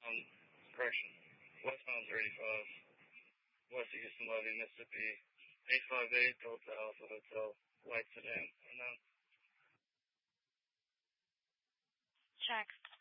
correction, westbound 35, west of Houston Levee, Mississippi, 858 Delta Alpha Hotel, white sedan, and then Check.